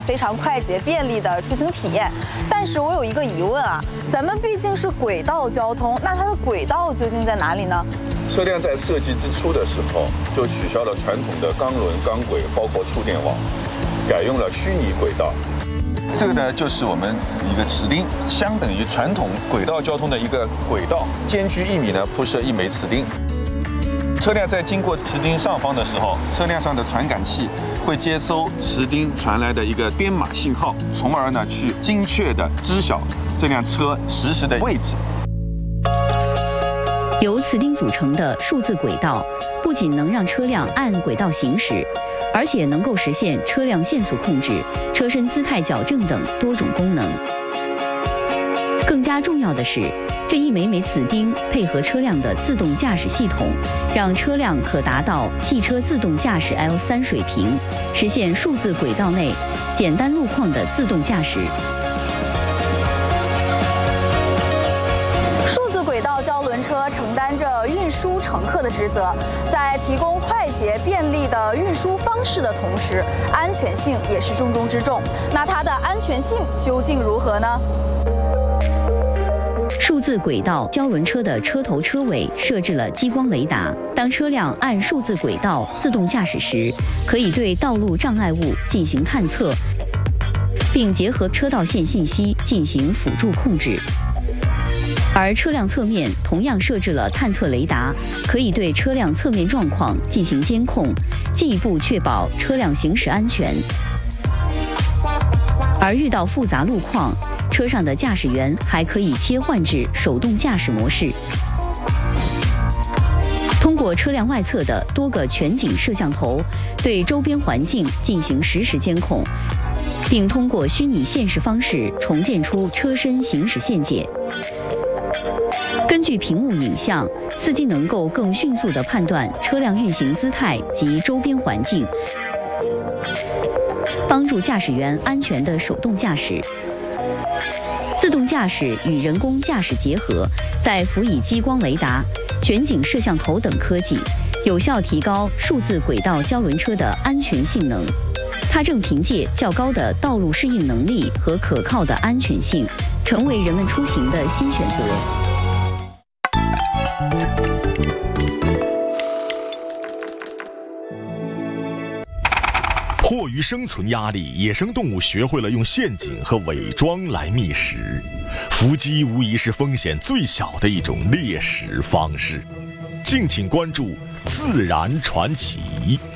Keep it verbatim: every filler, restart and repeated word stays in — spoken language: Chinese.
非常快捷便利的出行体验。但是我有一个疑问啊，咱们毕竟是轨道交通，那它的轨道究竟在哪里呢？ 车辆在设计之初的时候就取消了传统的钢轮、钢轨，包括触电网，改用了虚拟轨道。这个呢，就是我们一个齿钉，相等于传统轨道交通的一个轨道，间距一米呢铺设一枚齿钉。车辆在经过齿钉上方的时候，车辆上的传感器会接收齿钉传来的一个编码信号，从而呢去精确的知晓这辆车实时的位置。 由磁钉组成的数字轨道，不仅能让车辆按轨道行驶，而且能够实现车辆限速控制、车身姿态矫正等多种功能。更加重要的是，这一枚枚磁钉配合车辆的自动驾驶系统，让车辆可达到汽车自动驾驶 L 三 水平，实现数字轨道内简单路况的自动驾驶。 数字轨道交轮车承担着运输乘客的职责，在提供快捷便利的运输方式的同时，安全性也是重中之重。那它的安全性究竟如何呢？ 数字轨道交轮车的车头车尾设置了激光雷达，当车辆按数字轨道自动驾驶时，可以对道路障碍物进行探测，并结合车道线信息进行辅助控制。而车辆侧面同样设置了探测雷达，可以对车辆侧面状况进行监控，进一步确保车辆行驶安全。而遇到复杂路况，车上的驾驶员还可以切换至手动驾驶模式。通过车辆外侧的多个全景摄像头，对周边环境进行实时监控，并通过虚拟现实方式重建出车身行驶线界。根据屏幕影像，司机能够更迅速地判断车辆运行姿态及周边环境，帮助驾驶员安全的手动驾驶。自动驾驶与人工驾驶结合，再辅以激光雷达、全景摄像头等科技，有效提高数字轨道交轮车的安全性能。它正凭借较高的道路适应能力和可靠的安全性，成为人们出行的新选择。 迫于生存压力，野生动物学会了用陷阱和伪装来觅食。伏击无疑是风险最小的一种猎食方式。敬请关注《自然传奇》。